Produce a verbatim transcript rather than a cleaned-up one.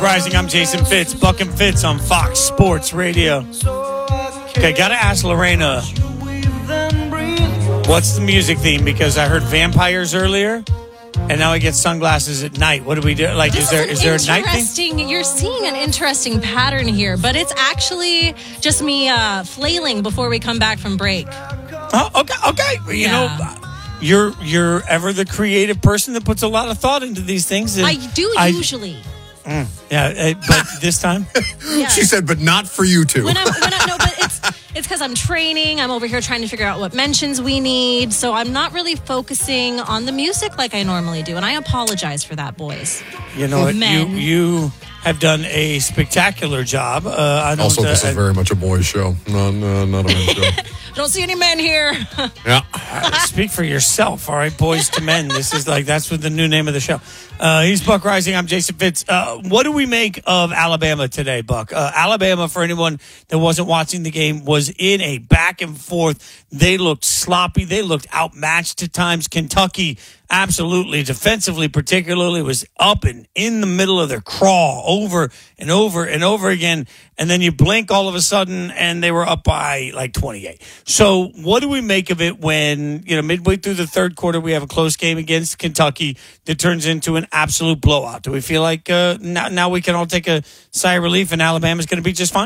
Rising, I'm Jason Fitz, Buck and Fitz on Fox Sports Radio. Okay, gotta ask Lorena, what's the music theme? Because I heard vampires earlier, and now I get sunglasses at night. What do we do? Like, this is there is there a night theme? Interesting. You're seeing an interesting pattern here, but it's actually just me uh, flailing before we come back from break. Oh, okay, okay. You Yeah. know, you're you're ever the creative person that puts a lot of thought into these things. and I do I- usually. Mm, yeah, uh, but this time, Yeah. She said, but not for you two. When I'm, when I, no, but it's it's because I'm training. I'm over here trying to figure out what mentions we need. So I'm not really focusing on the music like I normally do. And I apologize for that, boys. you know what? You Men. you have done a spectacular job. Uh, I don't, Also, this uh, is very much a boys' show. No, no, not a men's show. Don't see any men here. Yeah. Uh, speak for yourself, all right, boys to men. This is like, that's what the new name of the show. Uh, he's Buck Rising. I'm Jason Fitz. Uh, what do we make of Alabama today, Buck? Uh, Alabama, for anyone that wasn't watching the game, was in a back and forth. They looked sloppy. They looked outmatched at times. Kentucky, absolutely, defensively particularly, was up and in the middle of their crawl over and over and over again. And then you blink all of a sudden, and they were up by like twenty-eight. So what do we make of it when, you know, midway through the third quarter, we have a close game against Kentucky that turns into an absolute blowout? Do we feel like uh, now, now we can all take a sigh of relief and Alabama's going to be just fine?